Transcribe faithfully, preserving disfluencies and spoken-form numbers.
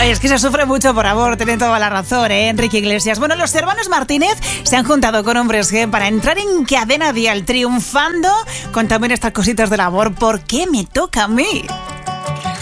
Ay, es que se sufre mucho por amor, tiene toda la razón, ¿eh? Enrique Iglesias. Bueno, los hermanos Martínez se han juntado con Hombres G para entrar en Cadena Dial, triunfando con también estas cositas del amor. ¿Por qué me toca a mí?